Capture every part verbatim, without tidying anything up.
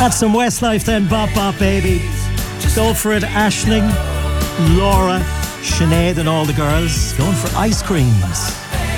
That's some Westlife then, Bop Bop Baby. Go for it, Aisling, Laura, Sinead and all the girls. Going for ice creams.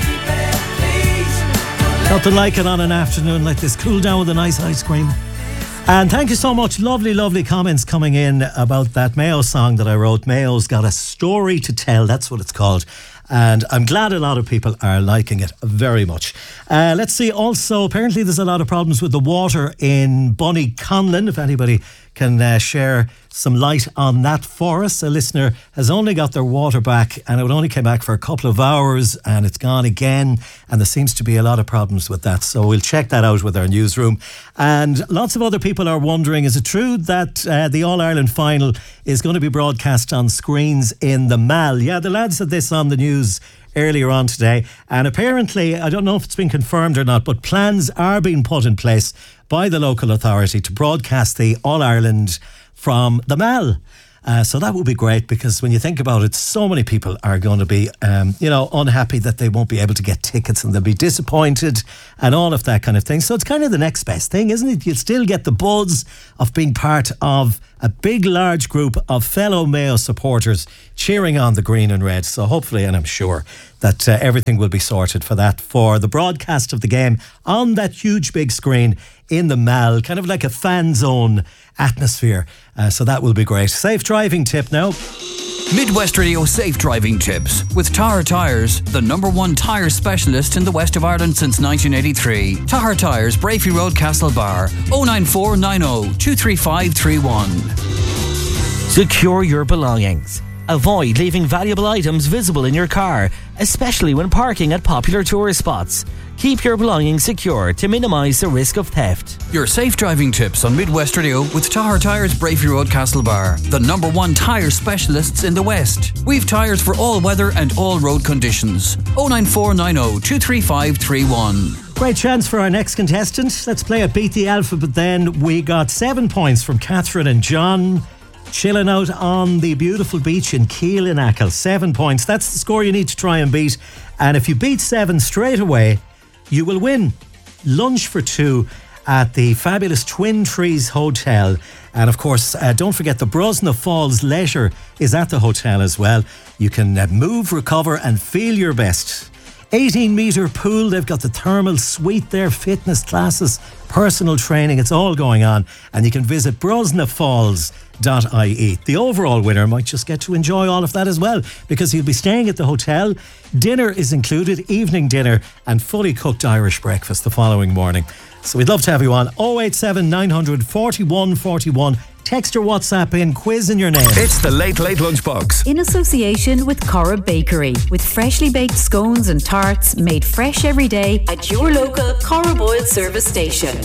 Nothing like it on an afternoon like this. Cool down with a nice ice cream. And thank you so much. Lovely, lovely comments coming in about that Mayo song that I wrote. Mayo's got a story to tell. That's what it's called. And I'm glad a lot of people are liking it very much. Uh, let's see. Also, apparently there's a lot of problems with the water in Bonnyconlon. If anybody can uh, share some light on that for us. A listener has only got their water back, and it only came back for a couple of hours and it's gone again, and there seems to be a lot of problems with that, so we'll check that out with our newsroom. And lots of other people are wondering, is it true that uh, the All-Ireland final is going to be broadcast on screens in the Mall? Yeah, the lads said this on the news earlier on today, and apparently, I don't know if it's been confirmed or not, but plans are being put in place by the local authority to broadcast the All-Ireland from the Mall. Uh, so that would be great, because when you think about it, so many people are going to be, um, you know, unhappy that they won't be able to get tickets, and they'll be disappointed and all of that kind of thing. So it's kind of the next best thing, isn't it? You'll still get the buzz of being part of a big, large group of fellow Mayo supporters cheering on the green and red. So hopefully, and I'm sure that uh, everything will be sorted for that, for the broadcast of the game on that huge big screen in the Mall, kind of like a fan zone atmosphere. Uh, so that will be great. Safe driving tip now. Midwest Radio Safe Driving Tips with Tahar Tyres, the number one tyre specialist in the west of Ireland since nineteen eighty-three. Tahar Tyres, Brafey Road, Castlebar. oh nine four nine oh two three five three one. Secure your belongings. Avoid leaving valuable items visible in your car, especially when parking at popular tourist spots. Keep your belongings secure to minimise the risk of theft. Your safe driving tips on Midwest Radio with Tahar Tyres, Brafey Road, Castlebar, the number one tyre specialists in the West. We've tyres for all weather and all road conditions. oh nine four nine oh two three five three one. Great chance for our next contestant. Let's play a Beat the Alphabet then. We got seven points from Catherine and John, chilling out on the beautiful beach in Keelanakil. Seven points. That's the score you need to try and beat. And if you beat seven straight away, you will win lunch for two at the fabulous Twin Trees Hotel. And of course, uh, don't forget the Brosna Falls Leisure is at the hotel as well. You can uh, move, recover and feel your best. eighteen metre pool, they've got the thermal suite there, fitness classes, personal training, it's all going on. And you can visit brosna falls dot I E. The overall winner might just get to enjoy all of that as well, because he'll be staying at the hotel. Dinner is included, evening dinner and fully cooked Irish breakfast the following morning. So we'd love to have you on. oh eight seven nine hundred forty-one forty-one. Text or WhatsApp in, quiz in your name. It's the Late Late Lunchbox. In association with Cora Bakery, with freshly baked scones and tarts made fresh every day at your local Cora Boyle service station.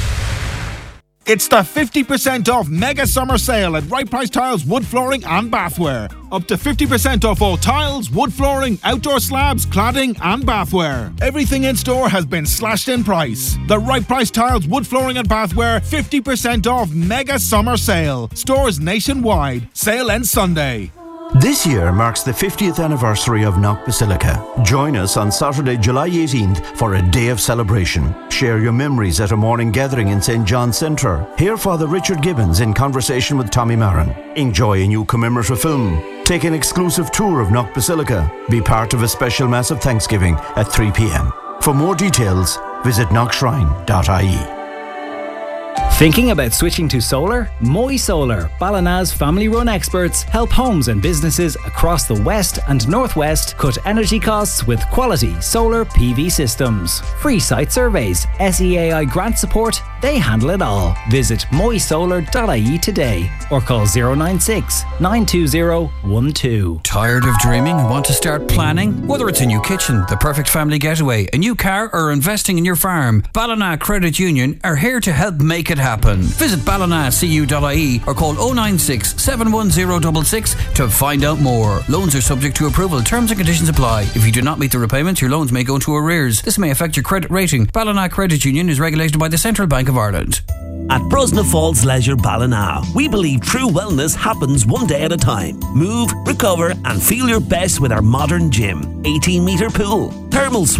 It's the fifty percent off mega summer sale at Right Price Tiles, wood flooring and bathware. Up to fifty percent off all tiles, wood flooring, outdoor slabs, cladding and bathware. Everything in store has been slashed in price. The Right Price Tiles, wood flooring and bathware fifty percent off mega summer sale. Stores nationwide. Sale ends Sunday. This year marks the fiftieth anniversary of Knock Basilica. Join us on Saturday, July eighteenth for a day of celebration. Share your memories at a morning gathering in Saint John's Centre. Hear Father Richard Gibbons in conversation with Tommy Marin. Enjoy a new commemorative film. Take an exclusive tour of Knock Basilica. Be part of a special Mass of Thanksgiving at three p.m. For more details, visit knock shrine dot I E. Thinking about switching to solar? Moy Solar, Ballina's family-run experts, help homes and businesses across the West and Northwest cut energy costs with quality solar P V systems. Free site surveys, S E A I grant support, they handle it all. Visit moy solar dot I E today or call zero nine six nine two zero one two. Tired of dreaming and want to start planning? Whether it's a new kitchen, the perfect family getaway, a new car or investing in your farm, Ballina Credit Union are here to help make it happen. Visit ballina c u dot I E or call oh nine six seven one zero six six to find out more. Loans are subject to approval. Terms and conditions apply. If you do not meet the repayments, your loans may go into arrears. This may affect your credit rating. Ballina Credit Union is regulated by the Central Bank of Ireland. At Brosna Falls Leisure Ballina, we believe true wellness happens one day at a time. Move, recover and feel your best with our modern gym, eighteen metre pool, thermal suite,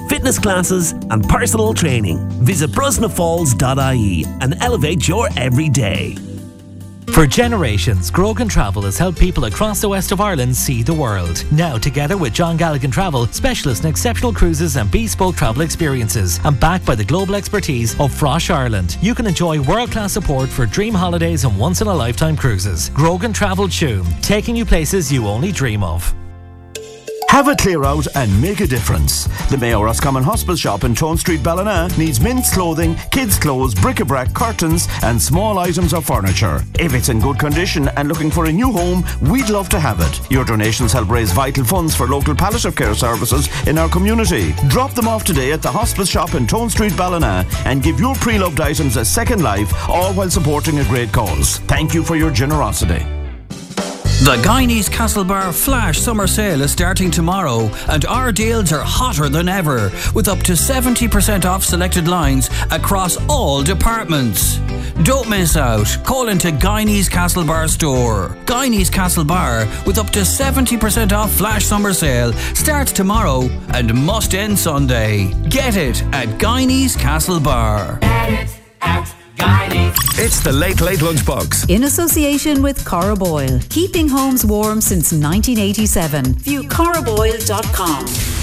fitness classes and personal training. Visit brusna falls dot I E and elevate your everyday. For generations, Grogan Travel has helped people across the west of Ireland see the world. Now, together with John Galligan Travel, specialists in exceptional cruises and bespoke travel experiences, and backed by the global expertise of Frosh Ireland, you can enjoy world-class support for dream holidays and once-in-a-lifetime cruises. Grogan Travel Tuam, taking you places you only dream of. Have a clear out and make a difference. The Mayo Roscommon Hospital Shop in Tone Street, Ballina needs men's clothing, kids' clothes, bric-a-brac, curtains and small items of furniture. If it's in good condition and looking for a new home, we'd love to have it. Your donations help raise vital funds for local palliative care services in our community. Drop them off today at the Hospital Shop in Tone Street, Ballina and give your pre-loved items a second life, all while supporting a great cause. Thank you for your generosity. The Guineas Castlebar Flash Summer Sale is starting tomorrow and our deals are hotter than ever with up to seventy percent off selected lines across all departments. Don't miss out. Call into Guineas Castlebar store. Guineas Castlebar with up to seventy percent off Flash Summer Sale starts tomorrow and must end Sunday. Get it at Guineas Castlebar. Get it at Guineas. It's the Late Late Lunchbox. In association with Cora Boyle. Keeping homes warm since nineteen eighty-seven. View cora boyle dot com.